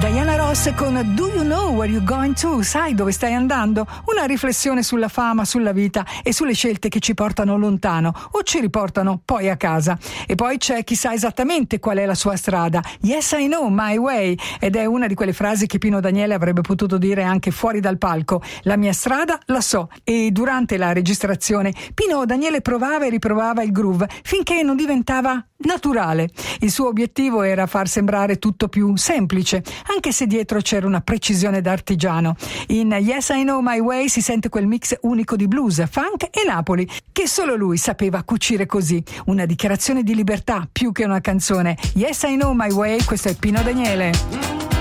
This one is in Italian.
Diana Ross con Do You Know Where You're Going To? Sai dove stai andando? Una riflessione sulla fama, sulla vita e sulle scelte che ci portano lontano o ci riportano poi a casa. E poi c'è chi sa esattamente qual è la sua strada. Yes, I know my way. Ed è una di quelle frasi che Pino Daniele avrebbe potuto dire anche fuori dal palco. La mia strada la so. E durante la registrazione Pino Daniele provava e riprovava il groove finché non diventava naturale. Il suo obiettivo era far sembrare tutto più semplice, anche se dietro c'era una precisione da artigiano. In Yes I Know My Way si sente quel mix unico di blues, funk e Napoli, che solo lui sapeva cucire così. Una dichiarazione di libertà più che una canzone. Yes I Know My Way, questo è Pino Daniele.